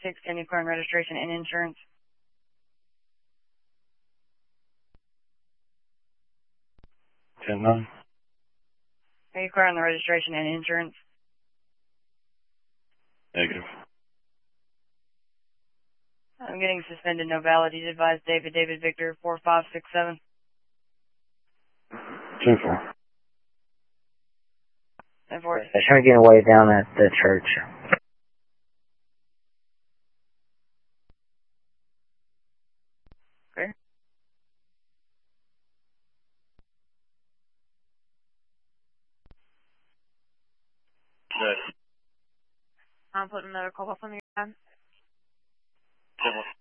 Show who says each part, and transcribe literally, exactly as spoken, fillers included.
Speaker 1: six, can you clear on registration and insurance?
Speaker 2: ten nine.
Speaker 1: Are you clear on the registration and insurance?
Speaker 2: Negative.
Speaker 1: I'm getting suspended, no valid. He's advised David, David Victor, four five six seven.
Speaker 2: two four.
Speaker 1: ten four.
Speaker 3: They're trying to get away down at the church.
Speaker 1: Clear.
Speaker 2: Good.
Speaker 1: I'm putting another call off on the time.
Speaker 2: ten one.